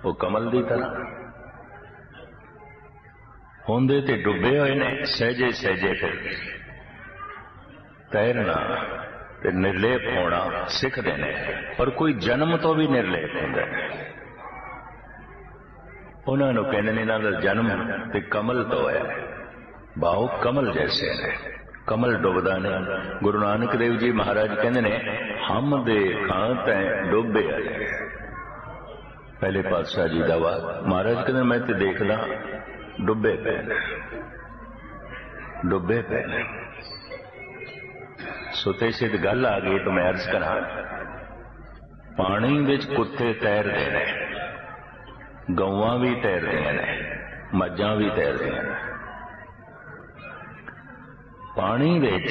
वो कमल की तरह होंदे ते डुबे हुए ने, सहजे सहजे फिर तैरना ते निर्लेप होना सिखते हैं, पर कोई जन्म तो भी निर्लेप होंदा है। उन्होंने कहते हैं इन्हों का जन्म ते कमल तो है, भाव कमल जैसे है, कमल डुबदा नहीं। गुरु नानक देव जी महाराज कहते ने हम देखा तै डुबे आए। पहले पातशाह जी का वाक महाराज कहते मैं तो देखदा डुबे पे, डुबे पे। सुते सिद्ध गल आ गई तो मैं अर्ज करा, पानी विच कुत्ते तैरते हैं, गौवां भी तैरदियां ने, मज्जां भी तैरदियां ने। पानी विच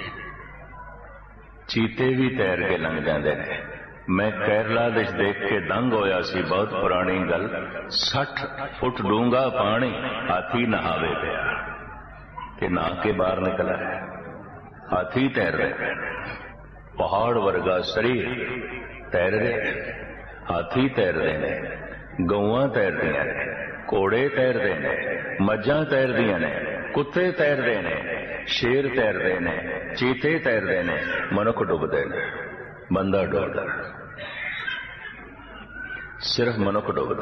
चीते भी तैर के लंघ जाते हैं। मैं केरला विच देख के दंग होया सी, बहुत पुरानी गल। 60 फुट डूंगा पानी, हाथी नहावे पिया कि नहा के बाहर निकला है। हाथी तैर रहे, पहाड़ वर्गा शरीर तैर रहे, हाथी तैर रहे ने, गौवां तैरदियां ने, घोड़े तैरते ने, मज्जां तैरदियां ने, कुत्ते तैरते ने, शेर तैरते ने, चीते तैरते ने, मनुख डुबदे ने। बंदा डुबदा, सिर्फ मनुख डुबदा।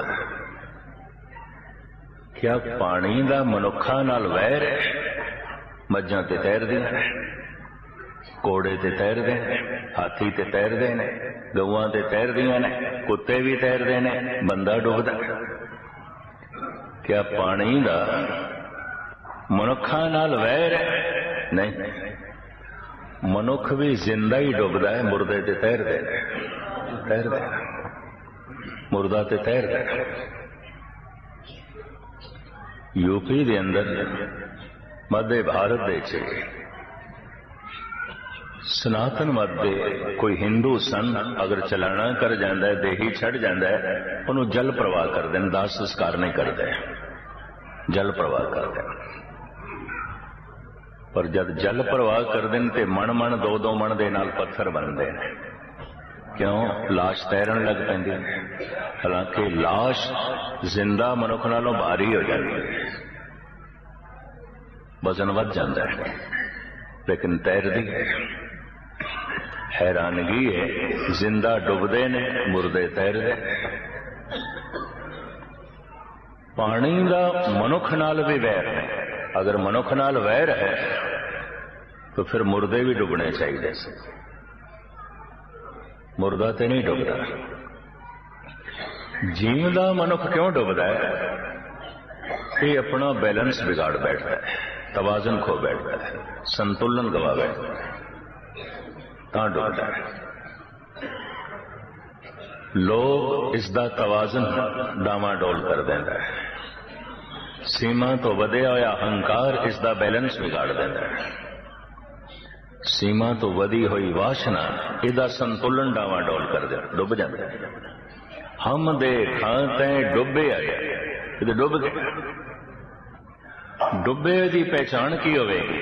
क्या पानी दा मनुखा नाल वैर है? मज्जां ते तैरदियां ने, घोड़े ते तैरदे ने, हाथी ते तैरदे ने, गौवां ते तैरदियां ने, कुत्ते भी तैरदे ने, बंदा डुबदा। क्या पानी दा मनुखा नाल वैर है? नहीं, मनुख भी जिंदा ही डुबदा है, मुर्दे ते तैरदे ने, तैरदे मुर्दा ते तैरदा। यूपी दे अंदर मध्य भारत दे सनातन मत दे कोई हिंदू सन अगर चलाना कर जाता है, देही छड़ जाता है, उन्होंने जल प्रवाह कर दें, दाह संस्कार नहीं करते, जल प्रवाह करते। पर जब जल प्रवाह कर दें तो मन मन 2-2 मन दे नाल पत्थर बनते हैं। क्यों? लाश तैरन लग पैंदी। हालांकि लाश जिंदा मनुख नालों भारी हो जाती है, वजन वध जाता है, लेकिन तैरदी है। हैरानगी है, जिंदा डुबदे ने, मुर्दे तैरदे। पानी का मनुख नाल भी वैर है। अगर मनुख नाल वैर है तो फिर मुर्दे भी डुबने चाहिए। मुर्दा तो नहीं डुबदा। जीवदा मनुख क्यों डुबदा है? ये अपना बैलेंस बिगाड़ बैठता है, तवाजन खो बैठता है, संतुलन गवा बैठता है, तां डुबदा है। लोग इसका तवाजन डामाडोल कर देता है। सीमा तो वधिया होया अहंकार इसका बैलेंस बिगाड़ देता है। सीमा तो वधी हुई वासना इसका संतुलन डावाडोल कर दे, डुब जाता है। हम देखा तैं डुबे आए, ये डुब गए। डुबे की पहचान की होगी?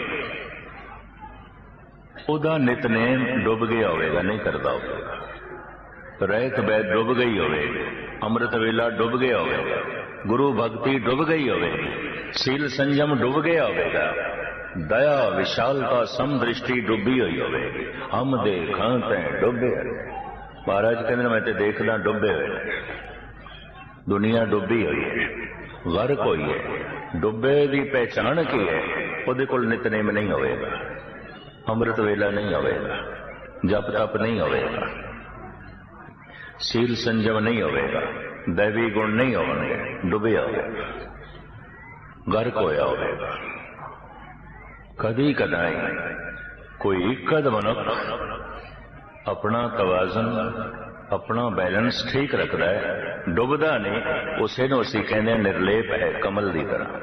उदा नितनेम डुब गया होगा, नहीं करता होगा। रहत बैत डुब गई होगी, अमृत वेला डुब गया होगा, गुरु भक्ति डुब गई होगी, सील संयम डुब गया होगा, दया विशालता समदृष्टि डुबी हुई होगी। हम देखा तैं डुबे। महाराज कहते मैं तो देखदा डुबे हुए। दुनिया डुबी हुई है, गर्क हुई है। डुबे की पहचान की है? उहदे कोल नितनेम नहीं होगा, अमृत वेला नहीं होगा, जप तप नहीं होगा, सील संयम नहीं होगा, दैवी गुण नहीं होंगे, डुबे होगा, गर्क होया होगा। कदी कदाई कोई इकद मनुख अपना तवाजन अपना बैलेंस ठीक रखता है, डुबदा नहीं। उसे नूं असीं कहंदे हां निर्लेप है, कमल की तरह।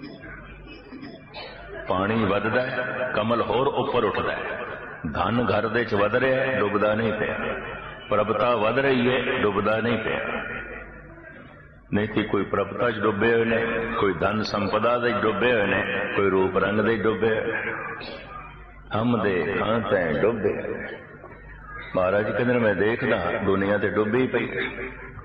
पानी वधदा है, कमल होर उपर उठदा है। धन घर दे च वध रहा है, डुबदा नहीं पिया। प्रभता वध रही है, डुबदा नहीं पिया। नहीं तो कोई प्रभता च डुबे हुए ने, कोई धन संपदा दे डुबे हुए ने, कोई रूप रंग दे डुबे। हम देखा तैं डुबे। महाराज कहते मैं देखदा दुनिया ते डुबी पई।